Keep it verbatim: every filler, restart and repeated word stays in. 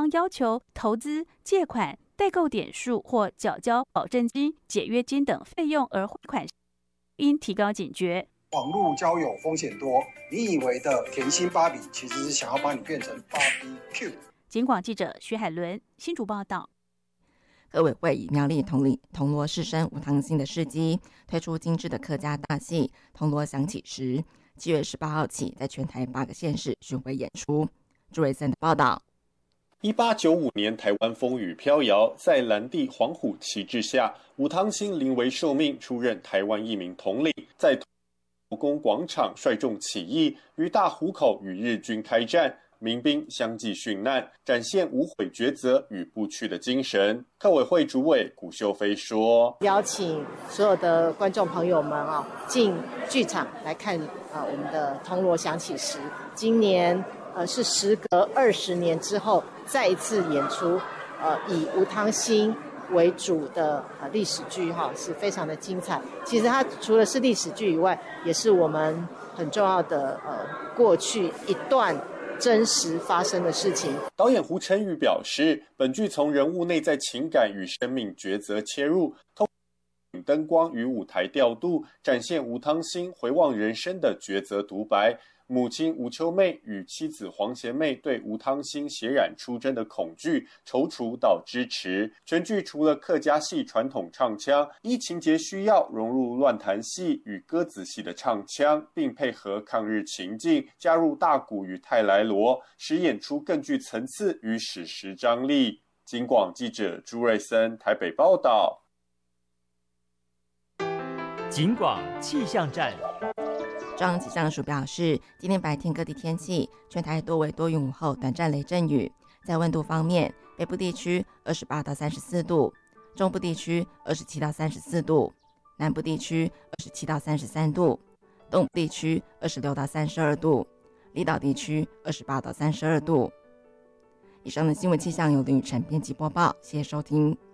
方要求投资、借款、代购点数或缴交保证金、解约金等费用而汇款，应提高警觉。 网络交友风险多，你以为的甜心芭比，其实是想要把你变成芭比 Q。 警广记者徐海伦新竹报道。 革委会以苗栗铜里铜锣士绅吴汤兴的事迹，推出精致的客家大戏《铜锣响起时》，七月十八号起在全台八个县市巡回演出。朱瑞森的报道。 一八九五年，台湾风雨飘摇，在蓝地黄虎旗帜下，吴汤兴临危受命，出任台湾一名统领，在国公广场率众起义，于大湖口与日军开战。民兵相继殉难，展现无悔抉择与不屈的精神。客委会主委古秀飞说：“ 邀请所有的观众朋友们啊，进剧场来看啊我们的铜锣响起时。今年呃是时隔二十年之后再一次演出，呃以吴汤兴为主的呃历史剧哈，是非常的精彩。其实它除了是历史剧以外，也是我们很重要的呃过去一段。”真实发生的事情。 导演胡晨宇表示，本剧从人物内在情感与生命抉择切入，透过灯光与舞台调度，展现吴汤兴回望人生的抉择独白。母亲吴秋妹与妻子黄贤妹对吴汤兴血染出征的恐惧、踌躇到支持。全剧除了客家戏传统唱腔，依情节需要融入乱弹戏与歌子戏的唱腔，并配合抗日情境，加入大鼓与泰来锣，使演出更具层次与史实张力。警广记者朱瑞森台北报道。 警广气象站。 中央气象署表示，今天白天各地天气，全台多为多云午后短暂雷阵雨。在温度方面，北部地区二十八到三十四度，中部地区二十七到三十四度，南部地区二十七到三十三度，东部地区二十六到三十二度，离岛地区二十八到三十二度。以上的新闻气象由林雨晨编辑播报，谢谢收听。